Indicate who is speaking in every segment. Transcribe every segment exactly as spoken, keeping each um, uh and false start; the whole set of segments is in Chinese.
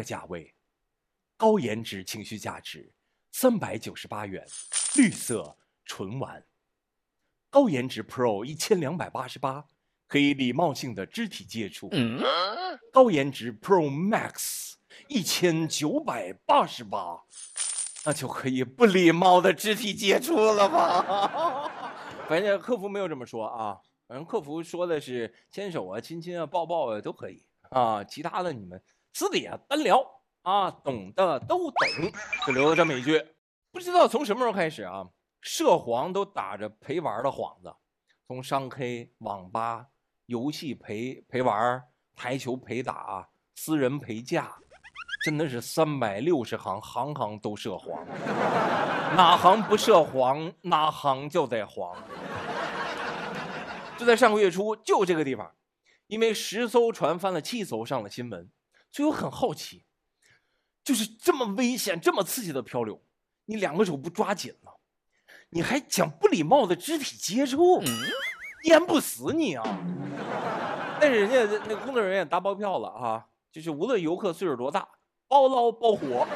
Speaker 1: 价位，高颜值情绪价值三百九十八元，绿色纯玩。高颜值 Pro 一千两百八十八，可以礼貌性的肢体接触。嗯、高颜值 Pro Max 一千九百八十八，那就可以不礼貌的肢体接触了吧？反正客服没有这么说啊，反正客服说的是牵手啊、亲亲啊、抱抱啊都可以啊，其他的你们私底下单聊啊，懂的都懂。就留了这么一句，不知道从什么时候开始啊，涉黄都打着陪玩的幌子，从商 K、网吧、游戏陪陪玩、台球陪打、私人陪嫁，真的是三百六十行，行行都涉黄。哪行不涉黄，哪行就得黄。就在上个月初，就这个地方，因为十艘船翻了七艘上了新闻，所以我很好奇，就是这么危险、这么刺激的漂流，你两个手不抓紧了，你还讲不礼貌的肢体接触，淹不死你啊！但是人家那个工作人员也打包票了啊，就是无论游客岁数多大，包捞包活。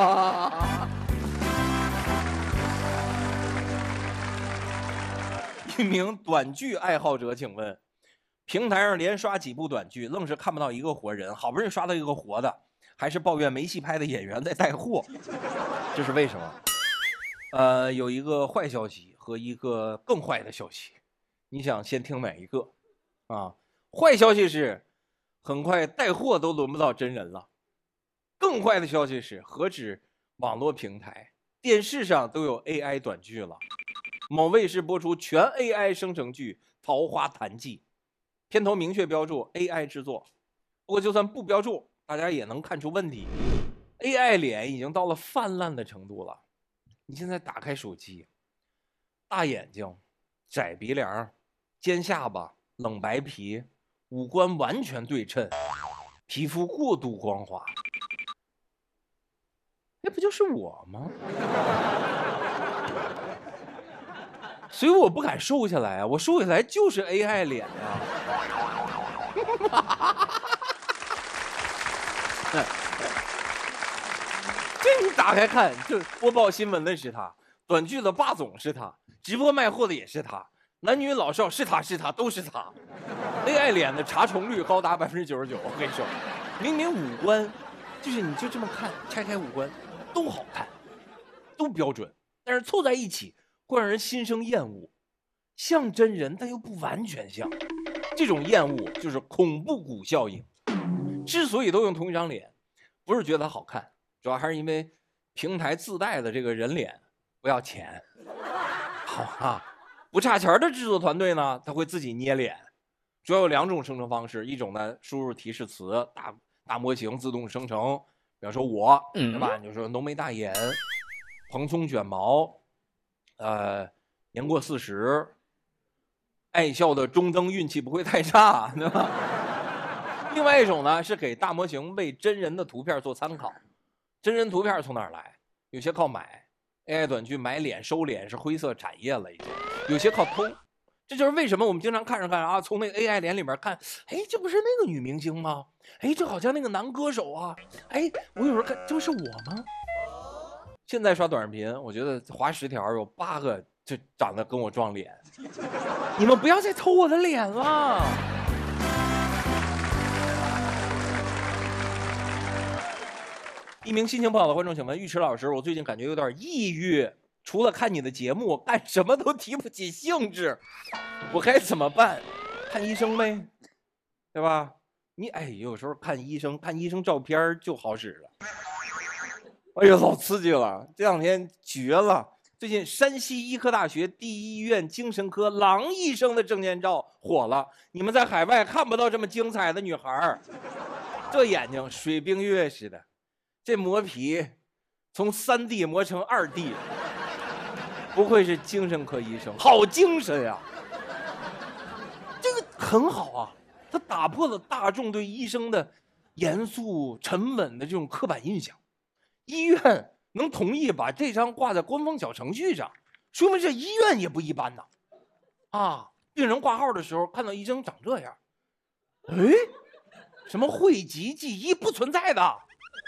Speaker 1: 一名短剧爱好者，请问，平台上连刷几部短剧，愣是看不到一个活人，好不容易刷到一个活的，还是抱怨没戏拍的演员在带货，这是为什么？呃，有一个坏消息和一个更坏的消息，你想先听哪一个？啊，坏消息是，很快带货都轮不到真人了。更坏的消息是，何止网络平台，电视上都有 A I 短剧了。某卫视播出全 A I 生成剧《桃花潭记》，片头明确标注 A I 制作。不过就算不标注，大家也能看出问题。A I 脸已经到了泛滥的程度了。你现在打开手机，大眼睛、窄鼻梁、尖下巴、冷白皮，五官完全对称，皮肤过度光滑，那不就是我吗？所以我不敢瘦下来啊，我瘦下来就是 A I 脸啊。这你打开看，就播报新闻的是他，短剧的霸总是他，直播卖货的也是他，男女老少是他是他都是他。A I 脸的查重率高达百分之九十九，我跟你说，明明五官就是你就这么看，拆开五官都好看，都标准，但是凑在一起会让人心生厌恶，像真人但又不完全像，这种厌恶就是恐怖谷效应。之所以都用同一张脸，不是觉得它好看，主要还是因为平台自带的这个人脸不要钱。好啊，不差钱的制作团队呢，他会自己捏脸，主要有两种生成方式，一种呢输入提示词，大大模型自动生成，比方说我，对吧？你就说浓眉大眼，蓬松卷毛，呃，年过四十，爱笑的中灯运气不会太差，对吧？另外一种呢是给大模型为真人的图片做参考，真人图片从哪儿来？有些靠买 ，A I 短剧买脸收脸是灰色产业了已经，有些靠偷。这就是为什么我们经常看着看啊，从那个 A I 脸里面看，哎，这不是那个女明星吗？哎，这好像那个男歌手啊，哎，我有时候看，这不是我吗？现在刷短视频，我觉得划十条有八个就长得跟我撞脸，你们不要再偷我的脸了。一名心情不好的观众，请问尉迟老师，我最近感觉有点抑郁，除了看你的节目，干什么都提不起兴致，我该怎么办？看医生呗，对吧？你哎，有时候看医生，看医生照片就好使了。哎呀，老刺激了！这两天绝了。最近山西医科大学第一医院精神科郎医生的证件照火了，你们在海外看不到这么精彩的女孩，这眼睛水冰月似的。这磨皮从三 D 磨成二 D， 不愧是精神科医生，好精神呀！这个很好啊，他打破了大众对医生的严肃沉稳的这种刻板印象。医院能同意把这张挂在官方小程序上，说明这医院也不一般呐！啊，病人挂号的时候看到医生长这样，哎，什么讳疾忌医不存在的。